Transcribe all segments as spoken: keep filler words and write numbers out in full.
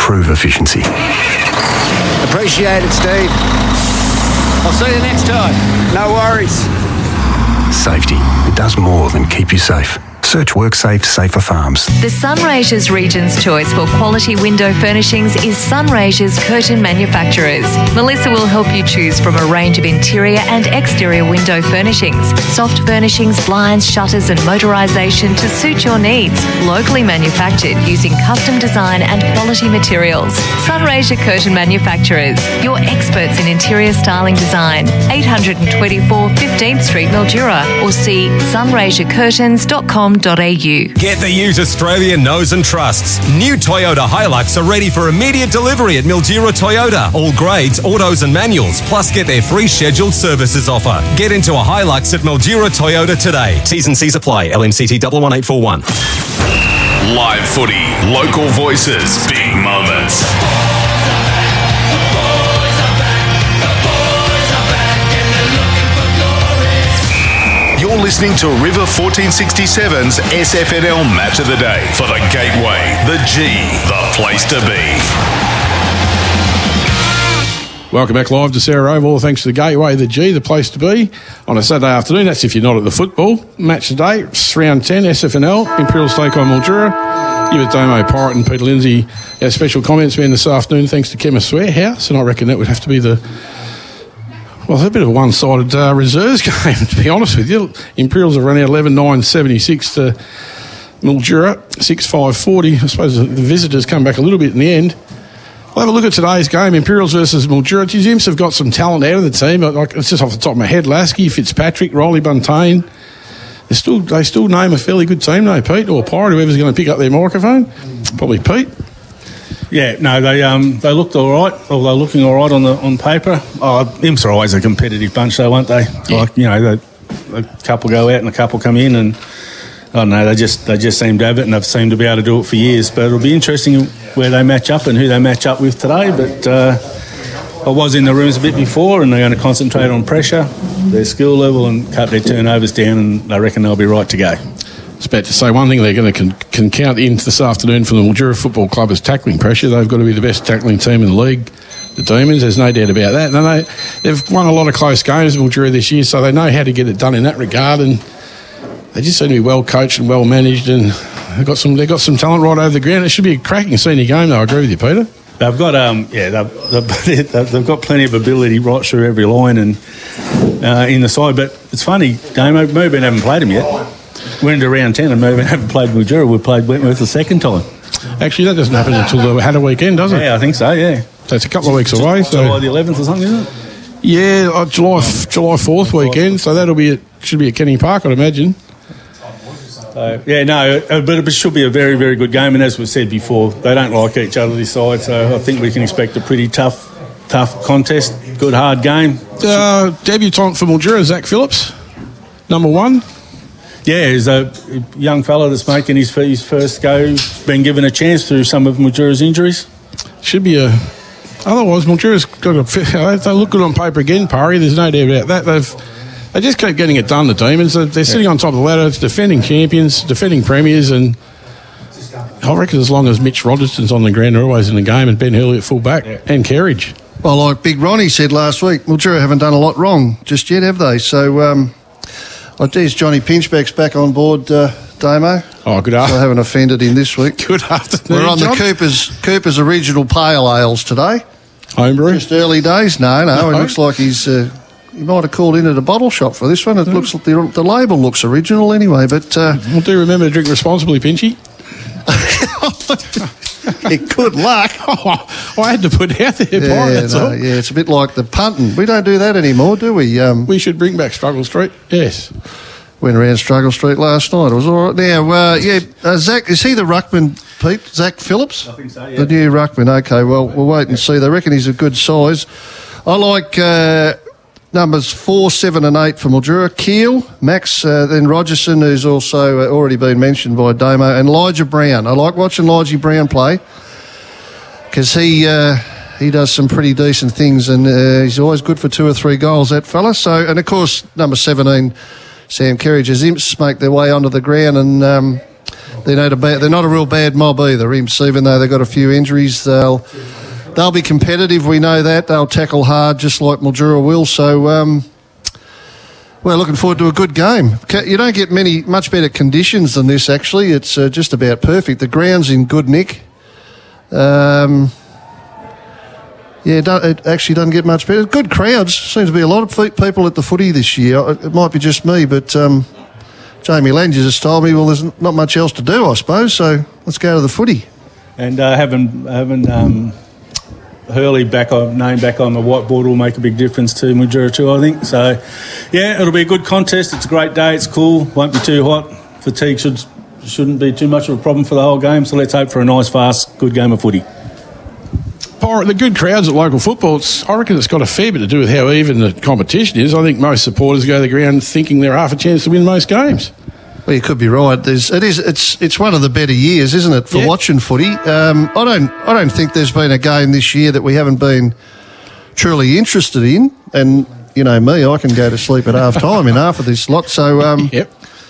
improve efficiency. Appreciate it, Steve. I'll see you next time. No worries. Safety. It does more than keep you safe. Search WorkSafe Safer Farms. The Sunraysia's Region's choice for quality window furnishings is Sunraysia's Curtain Manufacturers. Melissa will help you choose from a range of interior and exterior window furnishings, soft furnishings, blinds, shutters and motorisation to suit your needs. Locally manufactured using custom design and quality materials. Sunraysia Curtain Manufacturers, your experts in interior styling design. eight twenty-four fifteenth Street, Mildura, or see sunraysia curtains dot com dot a u. Get the use Australia knows and trusts. New Toyota Hilux are ready for immediate delivery at Mildura Toyota. All grades, autos and manuals, plus get their free scheduled services offer. Get into a Hilux at Mildura Toyota today. T's and C's apply. L M C T one one eight four one. Live footy, local voices, big moments. You're listening to River fourteen sixty-seven's S F N L Match of the Day for the Gateway, the G, the place to be. Welcome back live to Sarah Oval. Thanks to the Gateway, the G, the place to be on a Saturday afternoon. That's if you're not at the football. Match of the day, it's round ten, S F N L, Imperials take on Mildura. Give it Damo Pirate and Peter Lindsay. Our special comments man this afternoon, thanks to Chemist Warehouse, and I reckon that would have to be the... Well, it's a bit of a one-sided uh, reserves game, to be honest with you. Imperials have run out eleven nine seventy-six to Mildura, six five forty. I suppose the visitors come back a little bit in the end. We'll have a look at today's game, Imperials versus Mildura. The Imps have got some talent out of the team. Like, it's just off the top of my head. Lasky, Fitzpatrick, Riley Buntain. They still, they still name a fairly good team, though, Pete, or Pirate, whoever's going to pick up their microphone. Probably Pete. Yeah, no, they um they looked all right, or they're looking all right on the on paper. Oh, Imps are always a competitive bunch, though, aren't they? Yeah. Like, you know, they, a couple go out and a couple come in, and I don't know, they just they just seem to have it, and they've seemed to be able to do it for years. But it'll be interesting where they match up and who they match up with today. But uh, I was in the rooms a bit before, and they're going to concentrate on pressure, their skill level, and cut their turnovers down, and I reckon they'll be right to go. I was about to say one thing they're going to can, can count in this afternoon from the Mildura Football Club is tackling pressure. They've got to be the best tackling team in the league, the Demons. There's no doubt about that. And they, they've won a lot of close games, Mildura, this year, so they know how to get it done in that regard. And they just seem to be well coached and well managed, and they've got some they've got some talent right over the ground. It should be a cracking senior game, though. I agree with you, Peter. They've got um yeah they've, they've, they've got plenty of ability right through every line and uh, in the side. But it's funny, Damo, Moorbin haven't played them yet. We're into round ten and Moorbin haven't played Mildura. We've played Wentworth the second time. Actually, that doesn't happen until the Hatter weekend, does it? Yeah, I think so. Yeah. So it's a couple of weeks away. So July the eleventh or something, isn't it? Yeah, uh, July July fourth weekend. So that'll be at, should be at Kenny Park, I'd imagine. So, yeah, no, but it should be a very, very good game. And as we said before, they don't like each other this side, so I think we can expect a pretty tough, tough contest. Good, hard game. Uh, debutant for Mildura, Zach Phillips, number one. Yeah, he's a young fella that's making his his first go. Been given a chance through some of Mildura's injuries. Should be a. Otherwise, Mildura's got a. They look good on paper again, Parry. There's no doubt about that. They've. They just keep getting it done, the Demons. They're sitting yeah. on top of the ladder. It's defending champions, defending premiers, and I reckon as long as Mitch Rogerson's on the ground, they're always in the game, and Ben Hurley at full back, yeah. and Kerridge. Well, like Big Ronnie said last week, Mildura haven't done a lot wrong just yet, have they? So, um, I tease Johnny Pinchbeck's back on board, uh, Damo. Oh, good afternoon. So I haven't offended him this week. Good afternoon, We're on John. the Cooper's Cooper's original pale ales today. Homebrew? Just early days? No, no. no. It looks like he's... Uh, He might have called in at a bottle shop for this one. It mm. looks like the, the label looks original anyway, but... Uh, well, do remember to drink responsibly, Pinchy. Yeah, good luck. Oh, I had to put out there, yeah, Byron, that's no, all. Yeah, it's a bit like the punting. We don't do that anymore, do we? Um, we should bring back Struggle Street, yes. Went around Struggle Street last night. It was all right. Now, uh, yeah, uh, Zach, is he the ruckman, Pete? Zach Phillips? I think so, yeah. The new ruckman. Okay, well, we'll wait and see. They reckon he's a good size. I like... Uh, Numbers four, seven and eight for Mildura. Keel, Max, uh, then Rogerson, who's also uh, already been mentioned by Damo, and Elijah Brown. I like watching Elijah Brown play because he uh, he does some pretty decent things, and uh, he's always good for two or three goals, that fella. So, and of course, number seventeen, Sam Kerridge, as Imps make their way onto the ground, and um, They're not a bad, they're not a real bad mob either, Imps, even though they've got a few injuries. They'll they'll be competitive, we know that. They'll tackle hard just like Mildura will. So um, we're looking forward to a good game. You don't get many much better conditions than this, actually. It's uh, just about perfect. The ground's in good nick. Um, yeah, it, it actually doesn't get much better. Good crowds. Seems to be a lot of people at the footy this year. It might be just me, but um, Jamie Lange just told me, well, there's not much else to do, I suppose, so let's go to the footy. And uh, having having um, Hurley back on name back on the whiteboard will make a big difference to Mildura too, I think. So, yeah, it'll be a good contest. It's a great day. It's cool. Won't be too hot. Fatigue should shouldn't be too much of a problem for the whole game. So let's hope for a nice, fast, good game of footy. The good crowds at local football, it's, I reckon it's got a fair bit to do with how even the competition is. I think most supporters go to the ground thinking they're half a chance to win most games. Well, you could be right. There's, it is. It's it's one of the better years, isn't it, for yeah. watching footy? Um, I don't I don't think there's been a game this year that we haven't been truly interested in. And you know me, I can go to sleep at half time in half of this lot. So um, yep.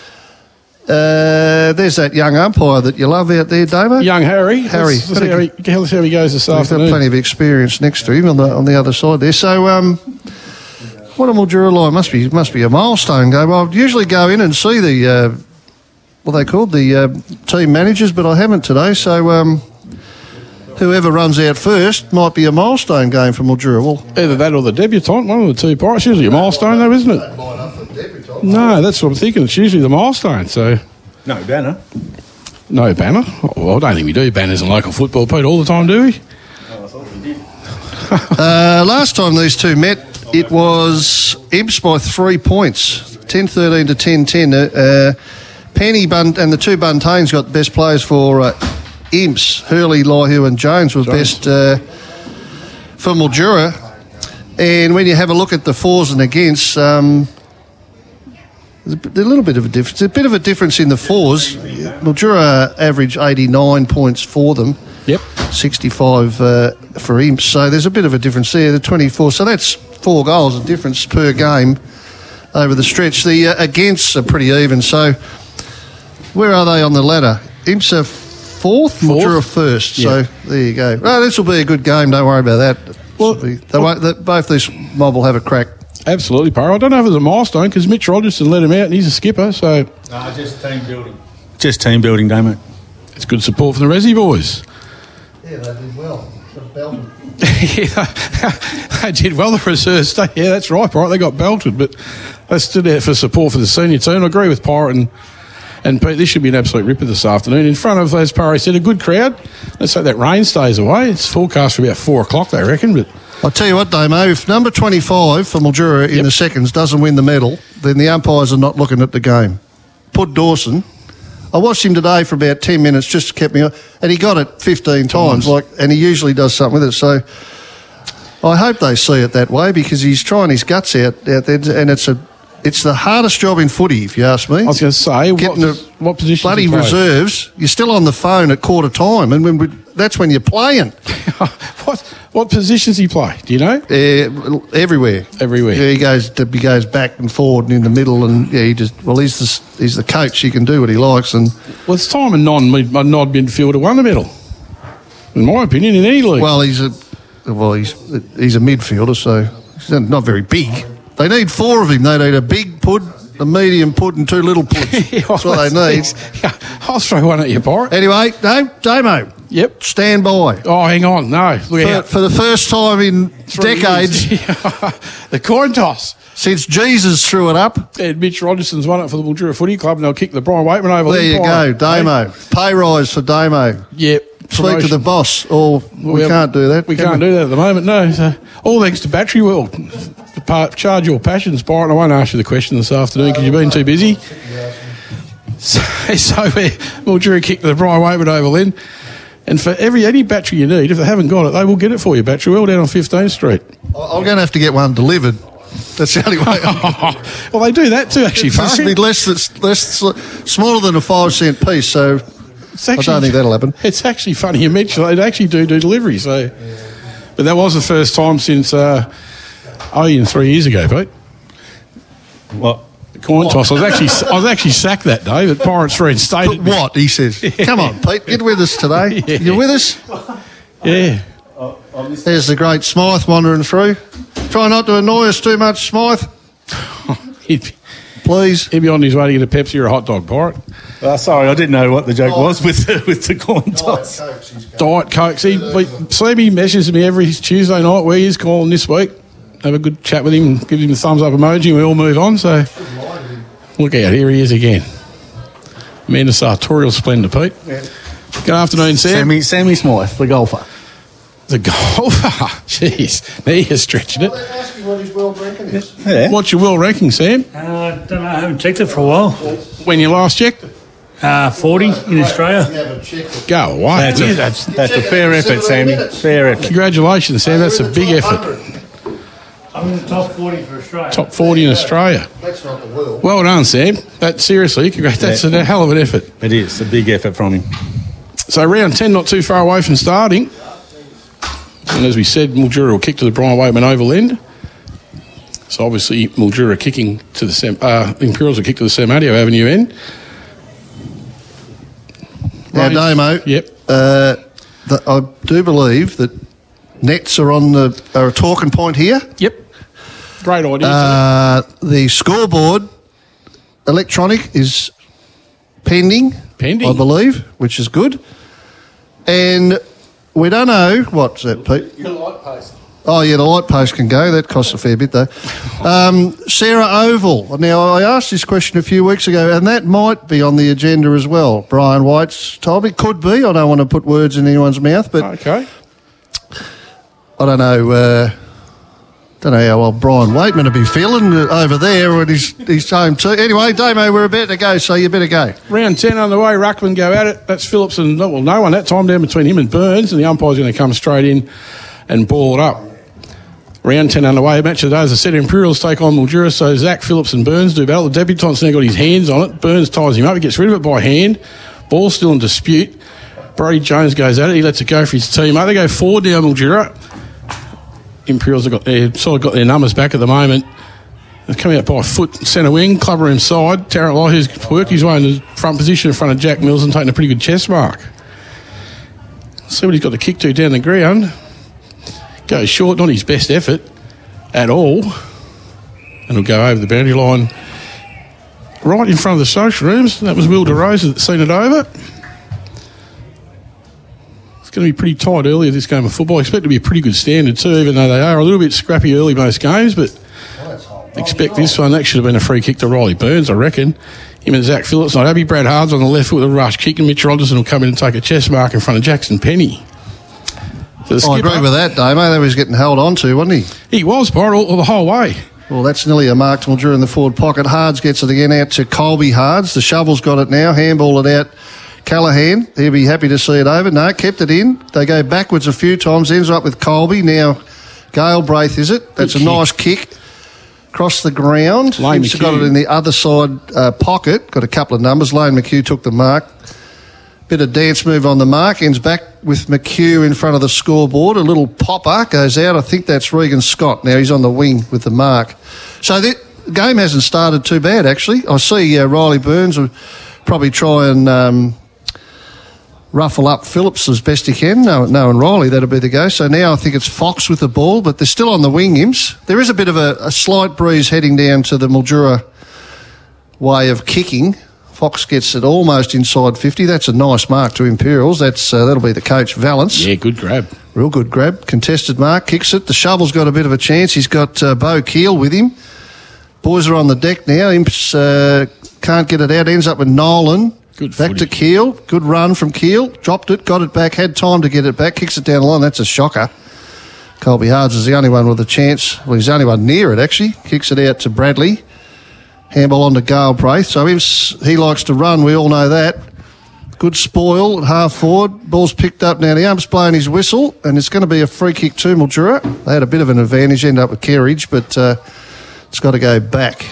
Uh, there's that young umpire that you love out there, Davo. Young Harry. Harry. Let's, let's see how he, let's see how he goes this He's afternoon. got plenty of experience next to him on the on the other side there. So, um, what a Mildura line must be must be a milestone game. I usually go in and see the uh, what they called the uh, team managers, but I haven't today. So, um, whoever runs out first might be a milestone game for Mildura. Well, either that or the debutant, one of the two parts. Usually a milestone, though, isn't it? No, that's what I'm thinking. It's usually the milestone. So, no banner. No banner. Well, I don't think we do banners in local football, Pete, all the time, do we? Oh, I thought we did. uh, last time these two met, it was Imps by three points, ten thirteen to ten ten. Uh, Penny Bun- and the two Buntanes got the best players for uh, Imps. Hurley, Lyhu and Jones were Jones. best uh, for Mildura. And when you have a look at the fours and against, um, there's a, bit, a little bit of a difference. A bit of a difference in the fours. Mildura averaged eighty-nine points for them. Yep. sixty-five uh, for Imps. So there's a bit of a difference there. The twenty-four. So that's four goals of difference per game over the stretch. The uh, against are pretty even. So where are they on the ladder? Imps are fourth, Mildura first. Yeah. So there you go. Well, this will be a good game. Don't worry about that. Well, be, they won't, they, both these mob will have a crack. Absolutely, Parra. I don't know if it's a milestone because Mitch Rogerson let him out and he's a skipper, so... No, just team building. Just team building, don't it? It's good support from the Resi boys. Yeah, they did well. yeah, they did well, the reserves. Yeah, that's right, Parra. They got belted, but they stood out for support for the senior team. I agree with Parra and, and Pete. This should be an absolute ripper this afternoon. In front of, as Parra said, a good crowd. Let's hope that rain stays away. It's forecast for about four o'clock, they reckon, but... I'll tell you what, Damo, if number twenty-five for Mildura in Yep. the seconds doesn't win the medal, then the umpires are not looking at the game. Put Dawson. I watched him today for about ten minutes, just kept me on, and he got it fifteen times, like, and he usually does something with it. So I hope they see it that way because he's trying his guts out, out there, and it's a it's the hardest job in footy, if you ask me. I was going to say, Getting what, the what position bloody reserves, you're still on the phone at quarter time, and when we, that's when you're playing. what what positions he play? Do you know? Uh, everywhere, Everywhere. Yeah, he goes to, he goes back and forward and in the middle, and yeah, he just well, he's the he's the coach. He can do what he likes, and Well, it's time a non a nod midfielder won the medal. In my opinion, in any league. well, he's a well, he's he's a midfielder, so he's not very big. They need four of him. They need a big pud, a medium pud, and two little puds. Yeah, That's what they need. Yeah, I'll throw one at you, Parra. Anyway, no, Damo. Yep. Stand by. Oh, hang on. No. Look For, out. for the first time in Three decades years. The coin toss. since Jesus threw it up. And Mitch Rogerson's won it for the Mildura Footy Club, and they'll kick the Brian Waitman over. There you go, Damo. Pay rise for Damo. Yep. Speak to the boss, or we Well, can't do that. We can can't do that at the moment, no. So, all thanks to Battery World. To par- charge your passions, Byron. I won't ask you the question this afternoon because you've been too busy. So, so uh, Mildura kicked the Brian Waitman over then. And for every any battery you need, if they haven't got it, they will get it for you. Battery World down on fifteenth Street. I'm going to have to get one delivered. That's the only way. Well, they do that too, actually. It's supposed to be less, than- less smaller than a five cent piece, so It's actually, I don't think that'll happen. It's actually funny you mention they actually do do delivery. So, yeah. But that was the first time since uh, oh, three years ago, Pete. Well, coin toss. I was actually I was actually sacked that day, but Pirates reinstated me. What? He says. Come on, Pete, get with us today. Yeah. You with us? Yeah. There's the great Smythe wandering through. Try not to annoy us too much, Smythe. He'd be, Please. he'd be on his way to get a Pepsi or a hot dog, Pirate. Uh, sorry, I didn't know what the joke was with the, with the coin toss. Diet Coke. See, we, Sleepy messages me every Tuesday night where he's calling this week. Have a good chat with him, give him the thumbs up emoji, and we all move on. So, look out, here he is again. Man of sartorial splendour, Pete. Yeah. Good afternoon, Sam. Sammy, Sammy Smythe, the golfer. The golfer. Jeez, now you're stretching it. They ask you what his world ranking is. Yeah. What's your world ranking, Sam? Uh, I don't know, I haven't checked it for a while. When you last checked it? Uh, forty in Australia. You haven't checked it. Go away. That's a, That's- that's a fair effort, Sammy. Fair effort. Congratulations, Sam. That's a big effort. I'm in the top forty for Australia. Top forty in Australia. That's not the world. Well done, Sam. That seriously, congrats. That's Yeah. a hell of an effort. It is a big effort from him. So round ten, not too far away from starting. And as we said, Mildura will kick to the Brian Waitman Oval end. So obviously Mildura kicking to the Sam, uh, Imperials will kick to the Sam Adio Avenue end. Now, Race- Damo, Yep. uh, the, I do believe that nets are on the are a talking point here. Yep. Great idea. Uh, the scoreboard electronic is pending, Pending. I believe, which is good. And we don't know what's that, Pete. Your light post. Oh, yeah, the light post can go. That costs a fair bit, though. Um, Sarah Oval. Now, I asked this question a few weeks ago, and that might be on the agenda as well. Brian White's told me. Could be. I don't want to put words in anyone's mouth, but Okay. I don't know. Uh, don't know how well Brian Waitman will be feeling uh, over there at his, his home too. Anyway, Damo, we're about to go, so you better go. Round ten on the way, Ruckman go at it. That's Phillips and, well, no one that time down between him and Burns, and the umpire's going to come straight in and ball it up. Round ten underway. Match of the day, as I said, Imperials take on Mildura, so Zach, Phillips and Burns do battle. The debutante's now got his hands on it. Burns ties him up. He gets rid of it by hand. Ball's still in dispute. Brody Jones goes at it. He lets it go for his team. They go forward down Mildura. Imperials have got their, sort of got their numbers back at the moment. They're coming out by a foot, centre wing, clubber inside. Tarrant Light, who's worked his way in the front position in front of Jack Mills and taking a pretty good chest mark. See what he's got to kick to down the ground. Goes short, not his best effort at all. And he'll go over the boundary line right in front of the social rooms. That was Will DeRosa that seen it over. It's going to be pretty tight early this game of football. I expect it to be a pretty good standard too, even though they are a little bit scrappy early most games, but expect this one. That should have been a free kick to Riley Burns, I reckon. Him and Zach Phillips not happy. Brad Hard's on the left foot with a rush kick, and Mitch Rogerson will come in and take a chest mark in front of Jackson Penny. So the I agree skipper- with that, Damo. That was getting held on to, wasn't he? He was, Pirate, all, all the whole way. Well, that's nearly a mark to Mildura in the forward pocket. Hards gets it again out to Colby Hards. The shovel's got it now. Handball it out. Callaghan, he'll be happy to see it over. No, kept it in. They go backwards a few times. Ends up with Colby. Now, Galbraith, is it? That's Good a kick. nice kick. Across the ground. Lane He's got McHugh. it in the other side uh, pocket. Got a couple of numbers. Lane McHugh took the mark. Bit of dance move on the mark. Ends back with McHugh in front of the scoreboard. A little popper goes out. I think that's Regan Scott. Now he's on the wing with the mark. So the game hasn't started too bad, actually. I see uh, Riley Burns will probably try and um, ruffle up Phillips as best he can. No, no, and Riley, that'll be the go. So now I think it's Fox with the ball, but they're still on the wing, Imps. There is a bit of a, a slight breeze heading down to the Mildura way of kicking. Fox gets it almost inside fifty. That's a nice mark to Imperials. That's uh, that'll be the coach, Valance. Yeah, good grab. Real good grab. Contested mark. Kicks it. The shovel's got a bit of a chance. He's got uh, Bo Keel with him. Boys are on the deck now. Imps uh, can't get it out. Ends up with Nolan. Good Back footy. to Keel. Good run from Keel. Dropped it. Got it back. Had time to get it back. Kicks it down the line. That's a shocker. Colby Hards is the only one with a chance. Well, he's the only one near it, actually. Kicks it out to Bradley. Handball on to Galbraith. So Imps, he likes to run. We all know that. Good spoil at half forward. Ball's picked up now. The ump's blowing his whistle, and it's going to be a free kick to Mildura. They had a bit of an advantage, end up with Kerridge, but uh, it's got to go back.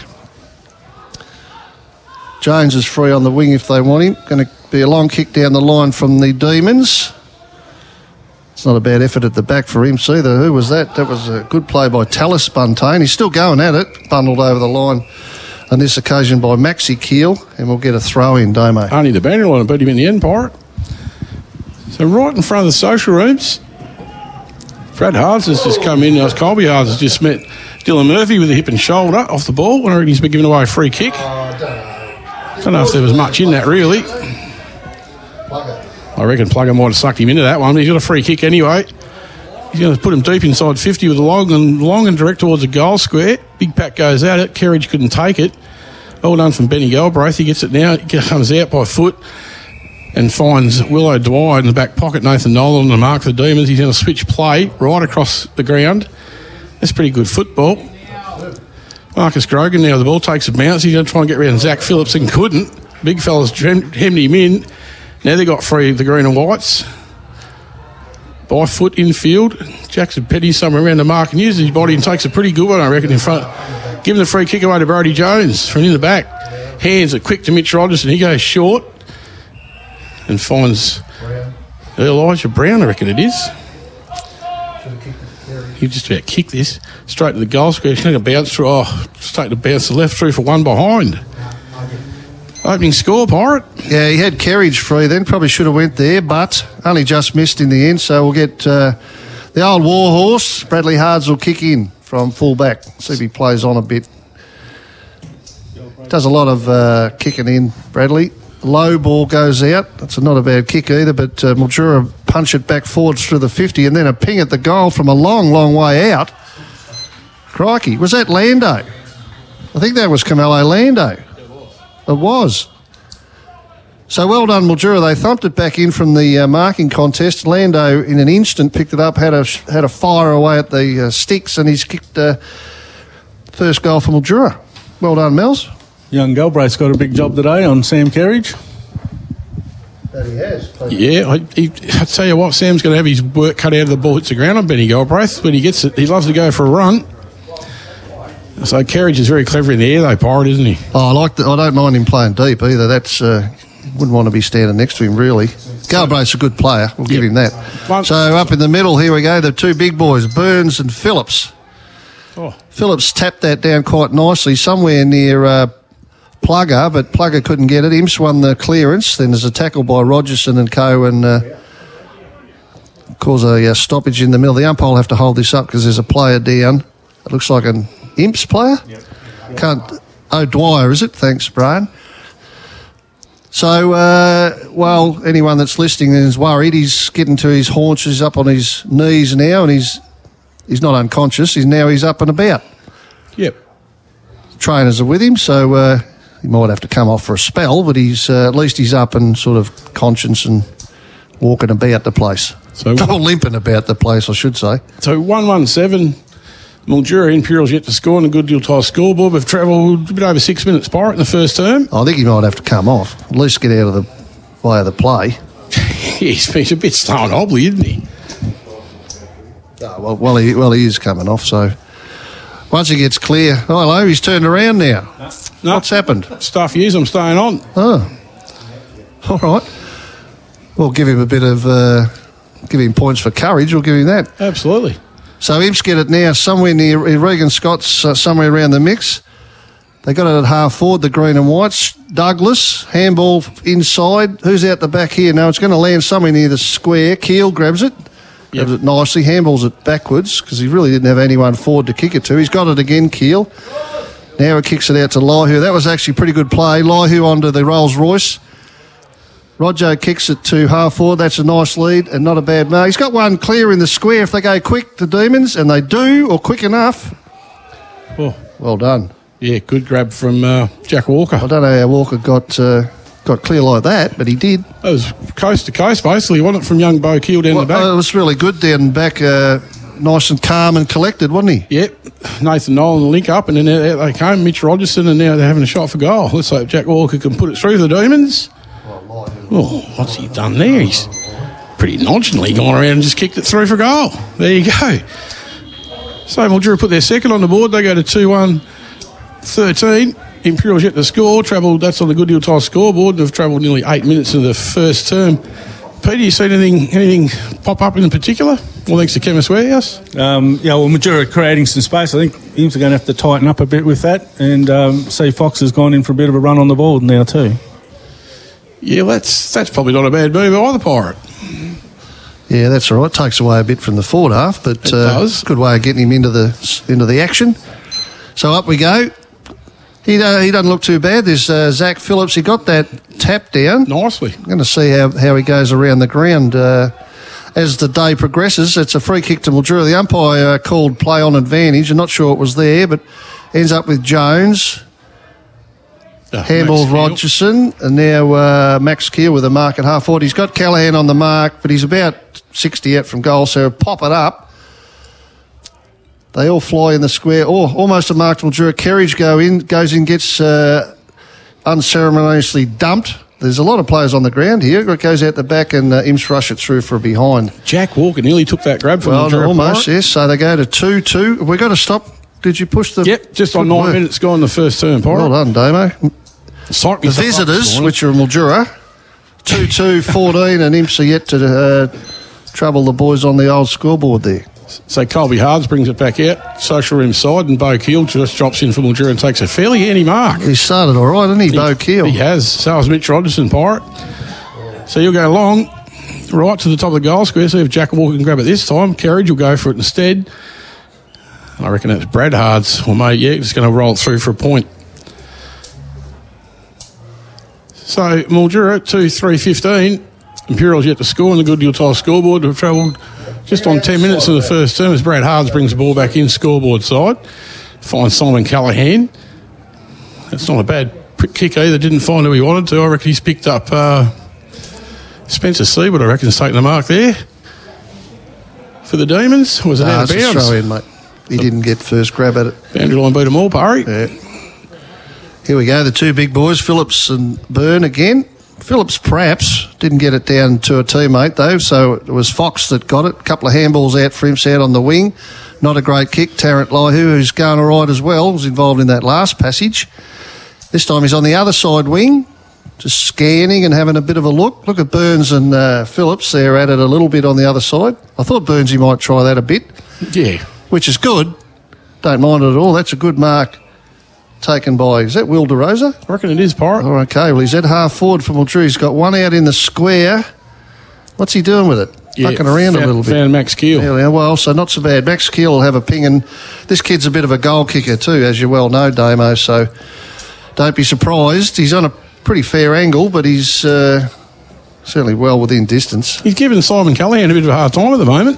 Jones is free on the wing if they want him. Going to be a long kick down the line from the Demons. It's not a bad effort at the back for him either. Who was that? That was a good play by Tallis Buntain. He's still going at it. Bundled over the line on this occasion by Maxi Keel, and we'll get a throw in, Damo. Only the boundary line beat him in the end, Pirate. So right in front of the social rooms, Brad Hards has just come in. As Colby Hards has just met Dylan Murphy with a hip and shoulder off the ball. I reckon he's been giving away a free kick. I don't know if there was much in that, really. I reckon Plugger might have sucked him into that one. He's got a free kick anyway. He's going to put him deep inside fifty with a long and long and direct towards the goal square. Big Pat goes at it. Kerridge couldn't take it. Well done from Benny Galbraith. He gets it now. He comes out by foot and finds Willow Dwyer in the back pocket. Nathan Nolan on the mark for the Demons. He's going to switch play right across the ground. That's pretty good football. Marcus Grogan now the ball takes a bounce. He's going to try and get around Zach Phillips and couldn't. Big fella's hemmed him in. Now they got free the green and whites. By foot infield. Jackson Petty somewhere around the mark and uses his body and takes a pretty good one, I reckon, in front. Giving the free kick away to Brody Jones from in the back. Hands are quick to Mitch Rogers and he goes short and finds Elijah Brown, I reckon it is. He just about kicked this straight to the goal square. He's going to bounce through. Oh, straight to bounce the left through for one behind. Opening score, Pirate. Yeah, he had Kerridge free then. Probably should have went there, but only just missed in the end. So we'll get uh, the old war horse. Bradley Hards will kick in from full back. See if he plays on a bit. Does a lot of uh, kicking in, Bradley. Low ball goes out. That's not a bad kick either, but uh, Mildura punch it back forwards through the fifty and then a ping at the goal from a long, long way out. Crikey. Was that Lando? I think that was Camelo Lando. It was. So well done, Mildura. They thumped it back in from the uh, marking contest. Lando, in an instant, picked it up, had a had a fire away at the uh, sticks, and he's kicked uh, first goal for Mildura. Well done, Mels. Young Galbraith's got a big job today on Sam Kerridge. That he has. Yeah, I, he, I tell you what, Sam's going to have his work cut out of the ball hits the ground on Benny Galbraith. When he gets it, he loves to go for a run. So Kerridge is very clever in the air, though, Pirate, isn't he? Oh, I like. The, I don't mind him playing deep either. That's uh, wouldn't want to be standing next to him really. Galbraith's a good player. We'll give Yep. him that. One- So up in the middle, here we go. The two big boys, Burns and Phillips. Oh, Phillips tapped that down quite nicely, somewhere near uh, Plugger, but Plugger couldn't get it. Imps won the clearance. Then there's a tackle by Rogerson and co. and uh, cause a uh, stoppage in the middle. The umpire will have to hold this up because there's a player down. It looks like an Imps player. Yep. Can't. Oh, Dwyer, is it? Thanks, Brian. So, uh, well, anyone that's listening is worried. He's getting to his haunches, up on his knees now, and he's he's not unconscious. He's now he's up and about. yep. Trainers are with him, so uh, he might have to come off for a spell, but he's uh, at least he's up and sort of conscious and walking about the place. So, Or limping about the place, I should say. so one one seven. Mildura Imperials yet to score on a good deal tie scoreboard. We've travelled a bit over six minutes, Pirate, in the first term. I think he might have to come off. At least get out of the way of the play. He's been a bit slow and hobbly, isn't he? Oh, well, well, he, well, he is coming off, so once he gets clear... Oh, hello, he's turned around now. No, What's happened? stuff he is, I'm staying on. Oh, all right. We'll give him a bit of... Uh, give him points for courage, we'll give him that. Absolutely. So Imps get it now somewhere near Regan Scott's, uh, somewhere around the mix. They got it at half forward, the green and whites. Douglas, handball inside. Who's out the back here? No, it's going to land somewhere near the square. Keel grabs it. Yep. Grabs it nicely. Handballs it backwards because he really didn't have anyone forward to kick it to. He's got it again, Keel. Now he kicks it out to Lyhu. That was actually a pretty good play. Lyhu onto the Rolls Royce. Roger kicks it to half forward. That's a nice lead and not a bad mark. He's got one clear in the square if they go quick, the Demons, and they do, or quick enough. Oh, Well done. yeah, good grab from uh, Jack Walker. I don't know how Walker got uh, got clear like that, but he did. That was coast to coast, basically, wasn't it, from young Bo Keel down Well, the back? uh, it was really good down back, uh, nice and calm and collected, wasn't he? Yep, Nathan Nolan link up, and then out they came, Mitch Rogerson, and now they're having a shot for goal. Let's hope Jack Walker can put it through the Demons. Oh, what's he done there? He's pretty nonchalantly gone around and just kicked it through for goal. There you go. So Mildura put their second on the board. They go to two one thirteen. Imperials yet to score. Travelled, that's on the Good Deal Tie scoreboard. They've travelled nearly eight minutes into the first term. Peter, you seen anything anything pop up in particular? Well, thanks to Chemist Warehouse. Um, yeah, well, Mildura creating some space. I think Imps are going to have to tighten up a bit with that. And um, see, Fox has gone in for a bit of a run on the ball now too. Yeah, that's that's probably not a bad move either, Pirate. Yeah, that's all right. Takes away a bit from the forward half, but it uh, does. Good way of getting him into the into the action. So up we go. He uh, he doesn't look too bad. There's uh, Zach Phillips. He got that tap down nicely. I'm going to see how, how he goes around the ground uh, as the day progresses. It's a free kick to Mildura. The umpire uh, called play on advantage. I'm not sure it was there, but ends up with Jones. Uh, Handball Rogerson, and now uh, Max Keel with a mark at half forward. He's got Callaghan on the mark, but he's about sixty out from goal, so pop it up. They all fly in the square. Oh, almost a mark to Mildura. Kerridge go in, goes in, gets uh, unceremoniously dumped. There's a lot of players on the ground here. It goes out the back, and uh, Imps rush it through for a behind. Jack Walker nearly took that grab from well, Mildura. Almost, yes. So they go to two two. Have we got to stop? Did you push the... Yep, just on nine work. minutes gone the first term, Pirate. Well done, Damo. Psych the visitors, which are Mildura, two two fourteen, and Imps are yet to uh, trouble the boys on the old scoreboard there. So Colby Hards brings it back out, social room side, and Bo Keel just drops in for Mildura and takes a fairly handy mark. He started all right, didn't he, he Bo Keel? He has. So has Mitch Rogerson, Pirate. So you'll go long, right to the top of the goal square, see if Jack Walker can grab it this time. Kerridge will go for it instead. I reckon that's Brad Hards. Well, mate, yeah, he's going to roll it through for a point. So Mildura, two three fifteen. Imperial's yet to score on the Goodyear Tile scoreboard. We've travelled just on ten minutes in the first term as Brad Hards brings the ball back in scoreboard side. Finds Simon Callaghan. That's not a bad kick either. Didn't find who he wanted to. I reckon he's picked up uh, Spencer Seawood, I reckon, is taking the mark there. For the Demons, was it nah, out of bounds? Throw in, mate. He didn't get first grab at it. Boundary line beat them all, Parry. Yeah. Here we go, the two big boys, Phillips and Byrne again. Phillips perhaps didn't get it down to a teammate though, so it was Fox that got it. A couple of handballs out for him, out on the wing. Not a great kick. Tarrant Laihu, who's going all right as well, was involved in that last passage. This time he's on the other side wing, just scanning and having a bit of a look. Look at Burns and uh, Phillips, they're at it a little bit on the other side. I thought Burnsy might try that a bit. Yeah. Which is good. Don't mind it at all. That's a good mark. Taken by, is that Will DeRosa? I reckon it is, Pirate. Oh, okay, well, he's at half forward for Mildura. He's got one out in the square. What's he doing with it? Yeah, Fucking around found, a little bit. Found Max Keel. Yeah, well, so not so bad. Max Keel will have a ping, and this kid's a bit of a goal kicker too, as you well know, Damo, so don't be surprised. He's on a pretty fair angle, but he's uh, certainly well within distance. He's given Simon Callaghan a bit of a hard time at the moment.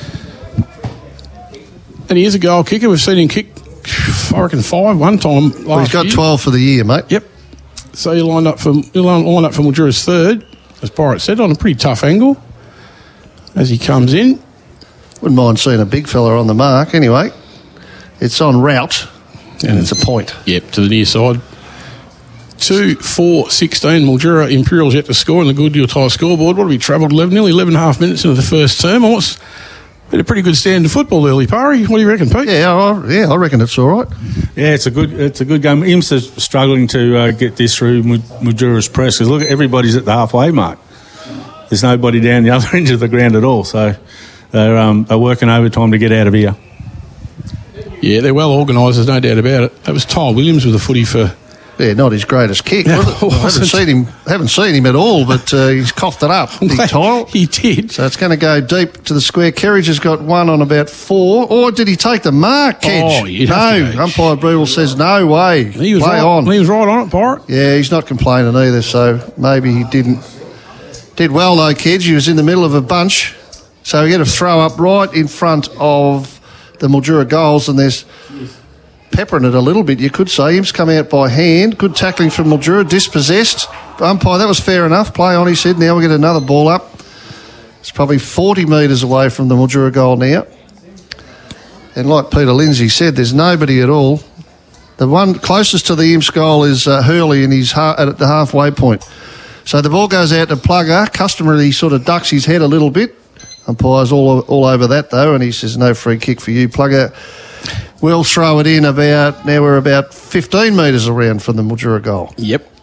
And he is a goal kicker. We've seen him kick, I reckon, five one time last well, he's got year. twelve for the year, mate. Yep. So he'll line up for he'll line up for Mildura's third, as Pirate said, on a pretty tough angle as he comes in. Wouldn't mind seeing a big fella on the mark. Anyway, it's on route, and, and it's a point. Yep, to the near side. two four sixteen. Mildura Imperials yet to score on the Goodyear Tile scoreboard. What have we travelled? eleven, nearly eleven and a half minutes into the first term. Almost been a pretty good stand of football early, Parry. What do you reckon, Pete? Yeah, I, yeah, I reckon it's all right. Yeah, it's a good, it's a good game. Imps is struggling to uh, get this through Mildura's press because look, everybody's at the halfway mark. There's nobody down the other end of the ground at all, so they're, um, they're working overtime to get out of here. Yeah, they're well organised. There's no doubt about it. That was Ty Williams with a footy for. Yeah, not his greatest kick. No, I haven't seen him. Haven't seen him at all, but uh, he's coughed it up. Big Tile. He did. So it's going to go deep to the square. Kerridge has got one on about four. Or did he take the mark, Kedge? Oh, you'd no. have to go. Umpire Brewell says no way. He was Play right on. He was right on it, Pirate. Yeah, he's not complaining either. So maybe he didn't. Did well though, Kedge. He was in the middle of a bunch, so he had a throw up right in front of the Mildura goals, and there's. Peppering it a little bit, you could say. Imps come out by hand. Good tackling from Mildura. Dispossessed. Umpire, that was fair enough. Play on, he said. Now we get another ball up. It's probably forty metres away from the Mildura goal now. And like Peter Lindsay said, there's nobody at all. The one closest to the Imps goal is uh, Hurley, and he's ha- at the halfway point. So the ball goes out to Plugger. Customarily sort of ducks his head a little bit. Umpire's all, all over that, though, and he says, no free kick for you, Plugger. We'll throw it in about, now we're about fifteen metres around from the Mildura goal. Yep.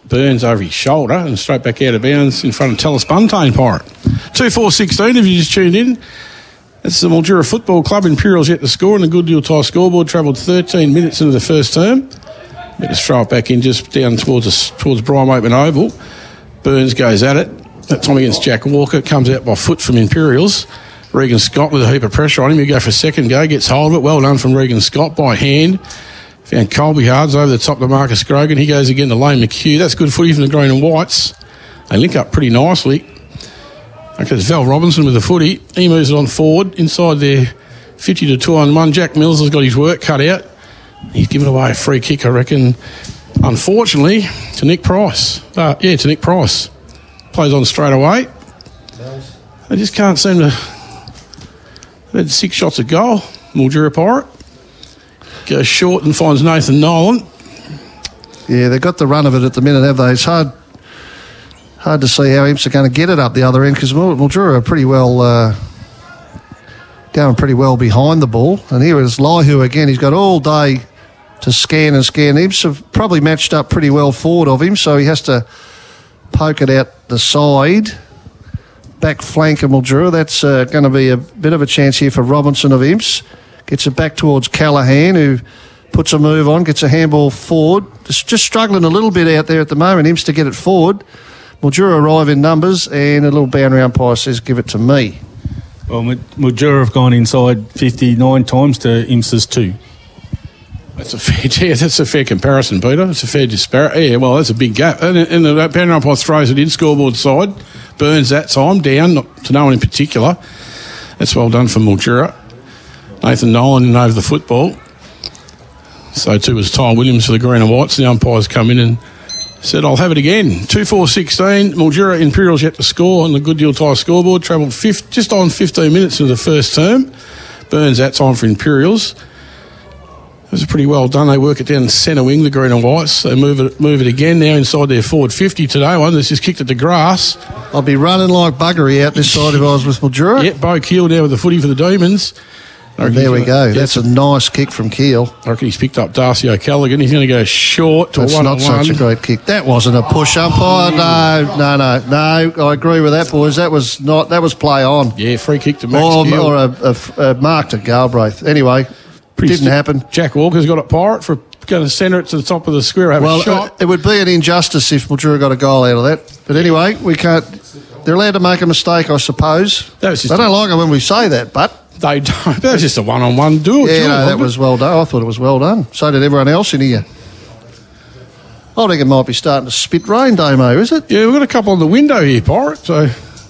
Burns over his shoulder and straight back out of bounds in front of Tallis Buntain Pirate. two four sixteen, if you just tuned in. That's the Mildura Football Club. Imperials yet to score, and the Good Deal Tie scoreboard travelled thirteen minutes into the first term. Let's throw it back in just down towards us, towards Brian Wakeman Oval. Burns goes at it. That time against Jack Walker, comes out by foot from Imperials. Regan Scott with a heap of pressure on him. He go for a second go, gets hold of it. Well done from Regan Scott by hand. Found Colby Hards over the top to Marcus Grogan. He goes again to Lane McHugh. That's good footy from the Green and Whites. They link up pretty nicely. Okay, it's Val Robinson with the footy. He moves it on forward inside their fifty to two on one. Jack Mills has got his work cut out. He's given away a free kick, I reckon, unfortunately, to Nick Price. Uh, yeah, to Nick Price. Plays on straight away. They just can't seem to... They've had six shots at goal. Mildura Pirate goes short and finds Nathan Nolan. Yeah, they've got the run of it at the minute, have they? It's hard hard to see how Imps are going to get it up the other end because Mildura are pretty well uh, going pretty well behind the ball. And here is Laihu again. He's got all day to scan and scan. Imps have probably matched up pretty well forward of him, so he has to poke it out the side. Back flank of Mildura. That's uh, going to be a bit of a chance here for Robinson of Imps. Gets it back towards Callaghan, who puts a move on, gets a handball forward. Just, just struggling a little bit out there at the moment, Imps to get it forward. Mildura arrive in numbers, and a little boundary umpire says, give it to me. Well, Mildura have gone inside fifty-nine times to Imps's two. That's a fair, yeah, that's a fair comparison, Peter. It's a fair disparity. Yeah, well, that's a big gap. And, and the boundary umpire throws it in, scoreboard side. Burns that time, down, not to no one in particular. That's well done for Mildura. Nathan Nolan in over the football. So too was Ty Williams for the Green and Whites. The umpires come in and said, I'll have it again. two four sixteen. Mildura Imperials yet to score on the Good Deal Tie scoreboard. Travelled fifth, just on fifteen minutes into the first term. Burns that time for Imperials. It was pretty well done. They work it down the centre wing, the Green and Whites. They move it move it again now inside their forward fifty today. One that's just kicked at the grass. I'll be running like buggery out this side if I was with Mildura. Yeah, Bo Keel now with the footy for the Demons. There we go. That's a nice kick from Keel. I reckon he's picked up Darcy O'Callaghan. He's going to go short to That's a one not such a great kick. That wasn't a push umpire. No, no, no, no. I agree with that, boys. That was not. That was play on. Yeah, free kick to Max or, Keel. or a, a, a mark to Galbraith. Anyway, Pretty didn't st- happen. Jack Walker's got a Pirate for going to centre it to the top of the square. Have well, a shot. It, it would be an injustice if Mildura got a goal out of that. But anyway, we can't. They're allowed to make a mistake, I suppose. That was just they don't like it when we say that, but. They don't. That was just a one-on-one duel. Yeah, no, that was well done. I thought it was well done. So did everyone else in here. I think it might be starting to spit rain, Damo, is it? Yeah, we've got a couple on the window here, Pirate. So,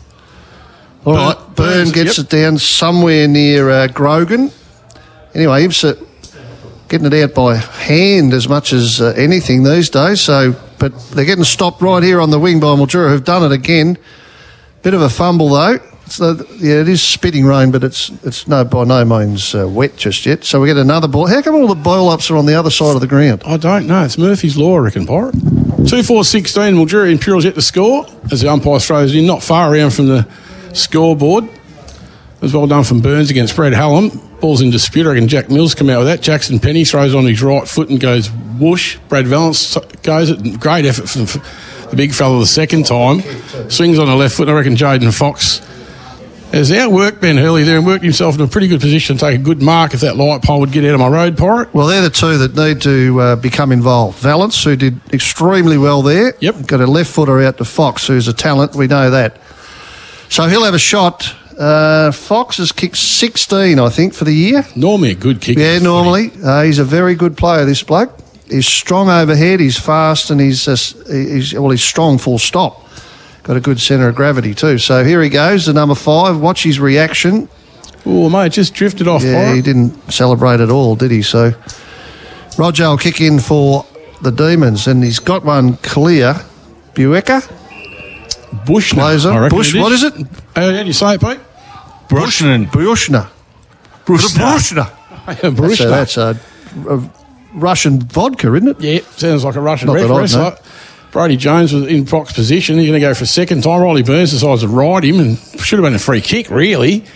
all right, Burn Burns, gets yep. it down somewhere near uh, Grogan. Anyway, Imps are getting it out by hand as much as uh, anything these days. So, but they're getting stopped right here on the wing by Mildura, who've done it again. Bit of a fumble though. So, yeah, it is spitting rain, but it's it's no by no means uh, wet just yet. So we get another ball. How come all the ball-ups are on the other side of the ground? I don't know. It's Murphy's Law, I reckon, Pirate. two four sixteen, Mildura Imperials yet to score as the umpire throws it in, not far around from the scoreboard. It was well done from Burns against Brad Hallam. Ball's in dispute. I reckon Jack Mills come out with that. Jackson Penny throws on his right foot and goes whoosh. Brad Valance goes it. Great effort from the big fella the second time. Swings on the left foot. I reckon Jaden Fox has outworked Ben Hurley there and worked himself in a pretty good position to take a good mark if that light pole would get out of my road, Pirate. Well, they're the two that need to uh, become involved. Valance, who did extremely well there. Yep. Got a left footer out to Fox, who's a talent. We know that. So he'll have a shot. Uh, Fox has kicked sixteen, I think, for the year. Normally a good kicker. Yeah, normally. Uh, he's a very good player, this bloke. He's strong overhead, he's fast, and he's, uh, he's well, he's strong full stop. Got a good centre of gravity too. So here he goes, the number five. Watch his reaction. Oh, mate, just drifted off. Yeah, Pirate. He didn't celebrate at all, did he? So Roger will kick in for the Demons, and he's got one clear. Buecker? Bushner. Blazer. I reckon Bush, it is. what is it? Uh, how do you say it, Pete? Brushnan. Bushner. Brushner. Brushner. That's, a, that's a, a Russian vodka, isn't it? Yeah, sounds like a Russian Not red that I wrestler. know. Brody Jones was in Proc's position. He's going to go for a second time. Riley Burns decides to ride him and should have been a free kick, really.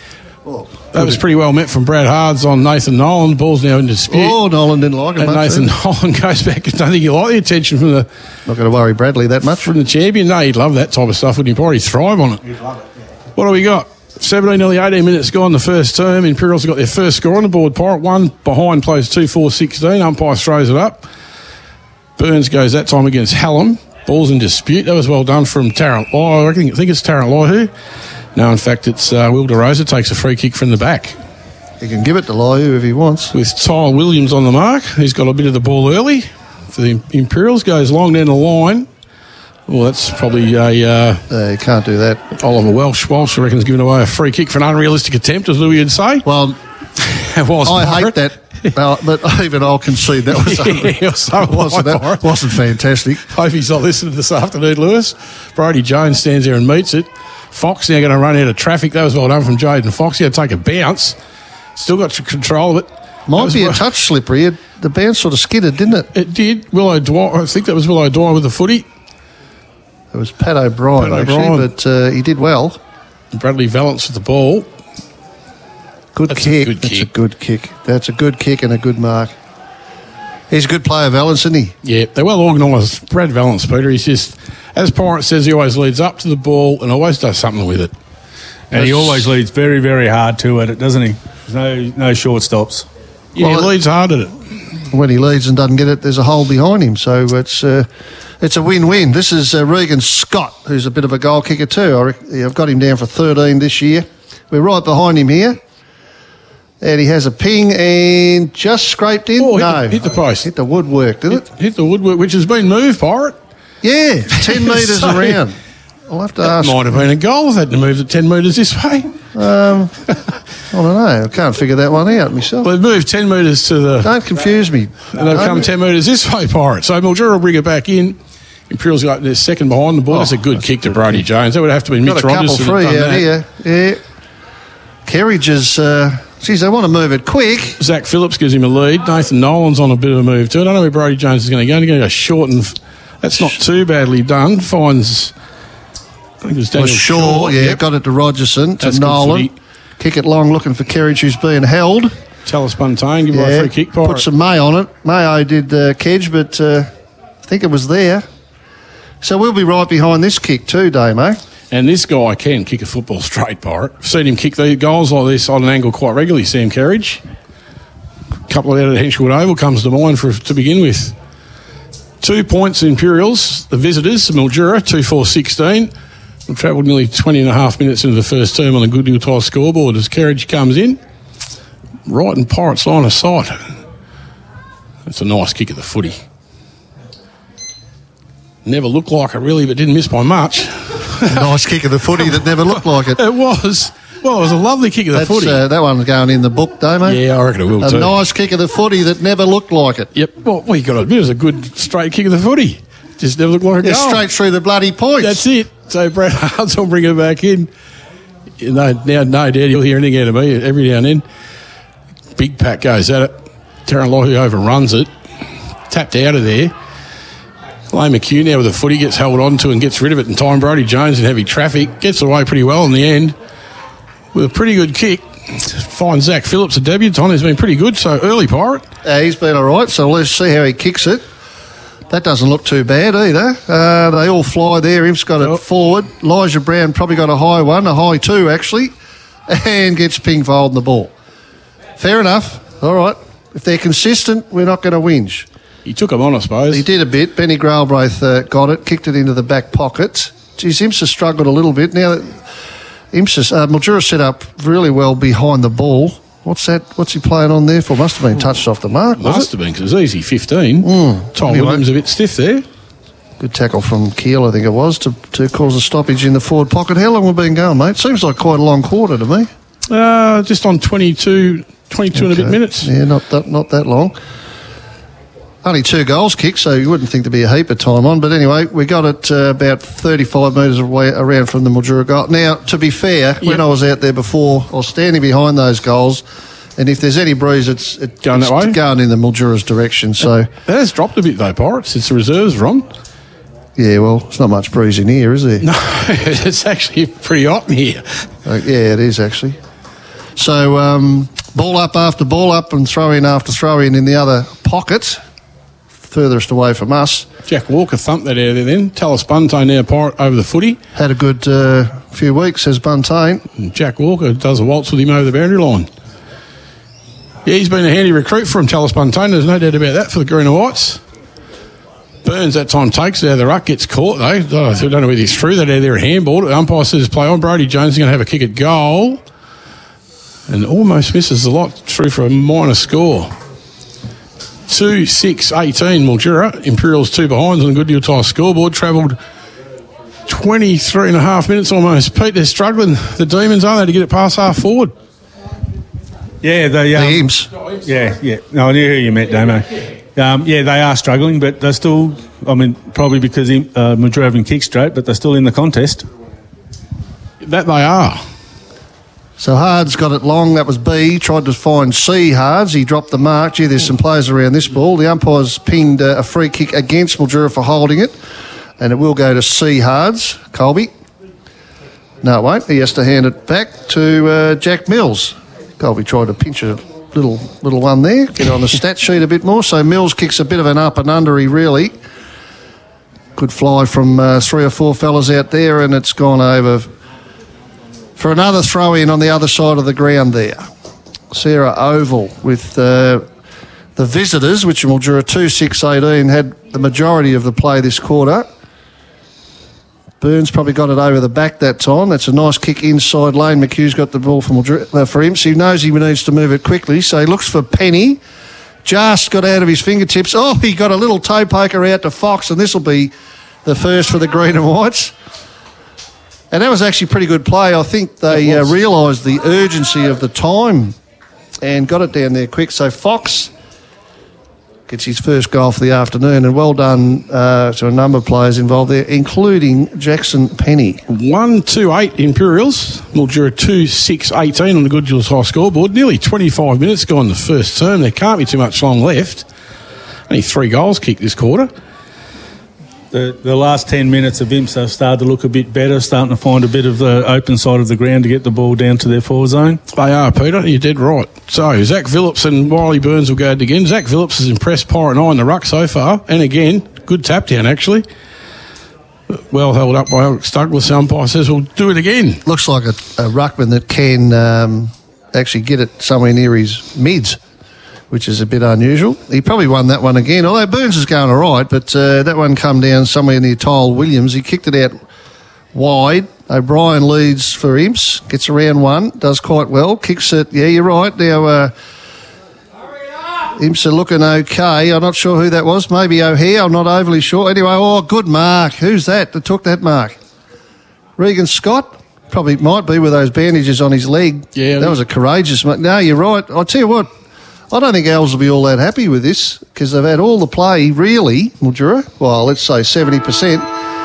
That was pretty well met from Brad Hards on Nathan Nolan. The ball's now in dispute. Oh, Nolan didn't like it and much. Nathan Nolan goes back. I don't think he liked the attention from the... Not going to worry Bradley that much. From the champion. No, he'd love that type of stuff. Wouldn't he? Probably thrive on it. He'd love it, yeah. What do we got? seventeen, nearly eighteen minutes gone the first term. Imperials have got their first score on the board. Pirate one behind plays two four sixteen. Umpire throws it up. Burns goes that time against Hallam. Ball's in dispute. That was well done from Tarrant Lai. I think, I think it's Tarrant Lai. No, in fact, it's uh, Will DeRosa takes a free kick from the back. He can give it to Loiu if he wants. With Tyler Williams on the mark. He's got a bit of the ball early for the Imperials. Goes long down the line. Well, that's probably a... Uh, uh, you can't do that. Oliver Welsh. Welsh, I reckon, is giving away a free kick for an unrealistic attempt, as Louis would say. Well, it was I hate that. Well, but even I'll concede that was yeah, so wasn't, that wasn't fantastic. Hope he's not listening this afternoon, Lewis. Brody Jones stands there and meets it. Fox now going to run out of traffic. That was well done from Jaden Fox. He had to take a bounce. Still got control of it. Might be a touch slippery. It, the bounce sort of skidded, didn't it? It did. Willow Dwyer, I think that was Willow Dwyer with the footy. It was Pat O'Brien, Pat actually, O'Brien. but uh, he did well. Bradley Valance with the ball. Good That's kick. A good That's kick. a good kick. That's a good kick and a good mark. He's a good player, Valance, isn't he? Yeah, they're well organised. Brad Valance, Peter, he's just, as Pirate says, he always leads up to the ball and always does something with it. And That's, he always leads very, very hard to it, doesn't he? There's no no short stops. Yeah, well, he leads hard at it. When he leads and doesn't get it, there's a hole behind him. So it's uh, it's a win-win. This is uh, Regan Scott, who's a bit of a goal kicker too. I rec- I've got him down for thirteen this year. We're right behind him here. And he has a ping and just scraped in. Oh, hit no, the, hit the post. Hit the woodwork, did hit, it? Hit the woodwork, which has been moved, Pirate. Yeah, ten metres so, around. I'll have to that ask. Might have been a goal if they had to move it ten metres this way. Um, I don't know. I can't figure that one out myself. Well, they've moved ten metres to the... Don't confuse me. And they've come ten metres this way, Pirate. So Mildura will bring it back in. Imperials got their second behind the ball. Oh, that's a good that's kick to Brody kick. Jones. That would have to be Mitch got a Rogers. Couple free out here. Yeah. Kerridge is... Uh, geez, they want to move it quick. Zach Phillips gives him a lead. Nathan Nolan's on a bit of a move too. I don't know where Brody Jones is going to go. He's going to go short, and that's not too badly done. Finds... I think it was Daniel well, Shaw. Shaw. Yeah, yep. Got it to Rogerson, to that's Nolan. Kick it long, looking for Kerridge, who's being held. Talis Buntain, give him yeah. a free kick. Pirate. Put some May on it. Mayo did uh, Kedge, but uh, I think it was there. So we'll be right behind this kick too, Damo. And this guy can kick a football straight, Pirate. I've seen him kick the goals like this on an angle quite regularly, Sam Kerridge. A couple of out of Henchwood Oval comes to mind for to begin with. Two points, Imperials. The visitors, Mildura, two four sixteen. We've travelled nearly twenty and a half minutes into the first term on the Goodwill Tile scoreboard as Kerridge comes in. Right in Pirate's line of sight. That's a nice kick at the footy. Never looked like it really, but didn't miss by much. Nice kick of the footy that never looked like it. It was. Well, it was a lovely kick of the That's, footy. Uh, that one's going in the book, Damo. Yeah, I reckon it will a too. A nice kick of the footy that never looked like it. Yep. Well, well you got to admit it was a good straight kick of the footy. Just never looked like a yeah, goal. Straight through the bloody points. That's it. So Brad Hards will bring it back in. No, now, no doubt you'll hear anything out of me every now and then. Big Pat goes at it. Tarrant Lohu overruns it. Tapped out of there. Lane McHugh now with the footy gets held on to and gets rid of it in time. Brody Jones in heavy traffic. Gets away pretty well in the end. With a pretty good kick. Finds Zach Phillips, a debutant. He's been pretty good so early, Pirate. Uh, he's been all right, so let's see how he kicks it. That doesn't look too bad either. Uh, they all fly there. Imp's got it oh. forward. Elijah Brown probably got a high one, a high two actually, and gets pinged for holding the ball. Fair enough. All right. If they're consistent, we're not going to whinge. He took him on, I suppose. He did a bit. Benny Grailbraith uh, got it, kicked it into the back pocket. Geez, Imps has struggled a little bit. Now that Imps has, uh, Mildura set up really well behind the ball. What's that? What's he playing on there for? Must have been touched off the mark. Must have been, because it was easy fifteen. Mm. Tom anyway. Williams a bit stiff there. Good tackle from Keel, I think it was, to, to cause a stoppage in the forward pocket. How long have we been going, mate? Seems like quite a long quarter to me. Uh, just on twenty-two, twenty-two okay. and a bit minutes. Yeah, not that, not that long. Only two goals kicked, so you wouldn't think there'd be a heap of time on. But anyway, we got it uh, about thirty-five metres away around from the Mildura goal. Now, to be fair, yep. when I was out there before, I was standing behind those goals, and if there's any breeze, it's, it, going, it's that way? going in the Mildura's direction. So it has dropped a bit, though, Pirate, since the reserves are on. Yeah, well, it's not much breeze in here, is there? No, it's actually pretty hot in here. Uh, yeah, it is, actually. So um, ball up after ball up and throw in after throw in in the other pocket, furthest away from us. Jack Walker thumped that area then. Tallis Buntain now pirate over the footy. Had a good uh, few weeks, says Buntain. And Jack Walker does a waltz with him over the boundary line. Yeah, he's been a handy recruit for him, Tallis Buntain. There's no doubt about that for the Green and Whites. Burns that time takes it out of the ruck, gets caught though. I don't know whether he's through that out there, a handball. The umpire says play on. Brody Jones is going to have a kick at goal. And almost misses the lot through for a minor score. two six eighteen Mildura. Imperials two behinds on the Goodyear Tyre scoreboard. Travelled twenty-three and a half minutes almost. Pete, they're struggling. The Demons, aren't they, to get it past half forward? Yeah, they, um, the Imps. Yeah, yeah. No, I knew who you meant, Damo. Um, yeah, they are struggling, but they're still, I mean, probably because uh, Mildura haven't kicked straight, but they're still in the contest. That they are. So Hards got it long. That was B. Tried to find C. Hards. He dropped the mark. Gee, there's some players around this ball. The umpire's pinged uh, a free kick against Mildura for holding it, and it will go to C. Hards. Colby. No, it won't. He has to hand it back to uh, Jack Mills. Colby tried to pinch a little little one there. Get on the stat sheet a bit more. So Mills kicks a bit of an up and under, he really. Good fly from uh, three or four fellas out there, and it's gone over for another throw-in on the other side of the ground there. Sarah Oval with uh, the visitors, which will Mildura two six eighteen, had the majority of the play this quarter. Burns probably got it over the back that time. That's a nice kick inside lane. McHugh's got the ball for, Mildura, uh, for him, so he knows he needs to move it quickly, so he looks for Penny. Just got out of his fingertips. Oh, he got a little toe poker out to Fox, and this will be the first for the Green and Whites. And that was actually pretty good play. I think they uh, realised the urgency of the time and got it down there quick. So Fox gets his first goal for the afternoon, and well done uh, to a number of players involved there, including Jackson Penny. one two eight Imperials. Mildura two six eighteen on the Goodyear High scoreboard. Nearly twenty-five minutes gone the first term. There can't be too much long left. Only three goals kicked this quarter. The, the last ten minutes of Imps have started to look a bit better, starting to find a bit of the open side of the ground to get the ball down to their forward zone. They are, Peter. You're dead right. So, Zach Phillips and Wiley Burns will go at it again. Zach Phillips has impressed Pirate Eye in the ruck so far. And again, good tap down, actually. Well held up by Alex Douglas. The umpire says we'll do it again. Looks like a, a ruckman that can um, actually get it somewhere near his mids, which is a bit unusual. He probably won that one again, although Burns is going all right, but uh, that one come down somewhere near Tyle Williams. He kicked it out wide. O'Brien leads for Imps, gets around one, does quite well, kicks it. Yeah, you're right. Now, uh, Imps are looking okay. I'm not sure who that was. Maybe O'Hare, I'm not overly sure. Anyway, oh, good mark. Who's that that took that mark? Regan Scott? Probably might be with those bandages on his leg. Yeah. That was a courageous mark. No, you're right. I'll tell you what, I don't think Els will be all that happy with this because they've had all the play, really, Mildura. Well, let's say seventy percent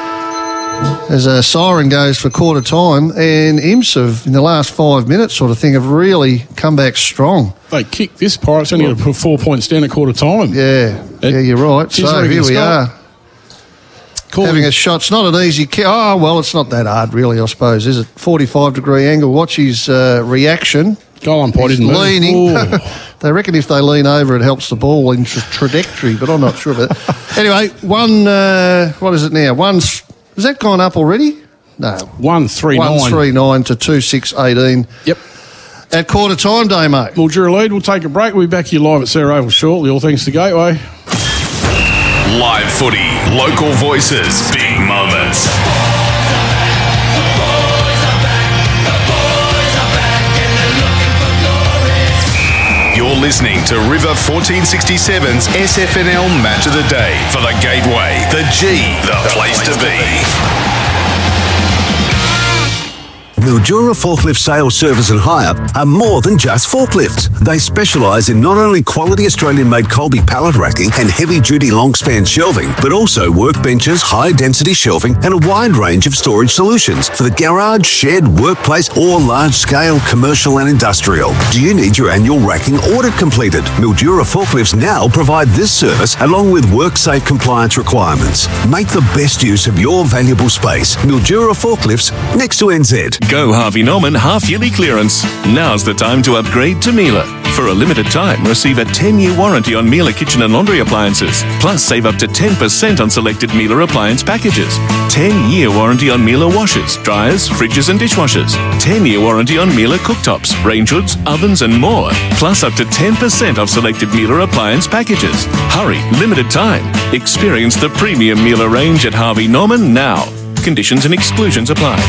as a siren goes for quarter time, and Imps have, in the last five minutes sort of thing, have really come back strong. They kicked this Pirates only going to put four points down at quarter time. Yeah, It, yeah, you're right. So here we are. Calling. Having a shot. It's not an easy kick. Oh, well, it's not that hard, really, I suppose, is it? forty-five degree angle. Watch his uh, reaction. Goal umpire didn't move. Leaning. They reckon if they lean over, it helps the ball in tra- trajectory, but I'm not sure about that. Anyway, one, uh, what is it now? One, has that gone up already? No. one three nine. one three nine to two six eighteen. Yep. At quarter time, Damo. Mildura lead. We'll take a break. We'll be back here live at Sarah Oval shortly, all thanks to Gateway. Live footy, local voices, big moments. You're listening to River fourteen sixty-seven's S F N L Match of the Day for the Gateway, the G, the place to be. Mildura Forklift Sales, Service and Hire are more than just forklifts. They specialise in not only quality Australian-made Colby pallet racking and heavy-duty long-span shelving, but also workbenches, high-density shelving and a wide range of storage solutions for the garage, shed, workplace or large-scale commercial and industrial. Do you need your annual racking audit completed? Mildura Forklifts now provide this service along with WorkSafe compliance requirements. Make the best use of your valuable space. Mildura Forklifts, next to N Z. Go Harvey Norman half-yearly clearance. Now's the time to upgrade to Miele. For a limited time, receive a ten-year warranty on Miele kitchen and laundry appliances. Plus, save up to ten percent on selected Miele appliance packages. ten-year warranty on Miele washers, dryers, fridges and dishwashers. ten-year warranty on Miele cooktops, range hoods, ovens and more. Plus, up to ten percent off selected Miele appliance packages. Hurry, limited time. Experience the premium Miele range at Harvey Norman now. Conditions and exclusions apply.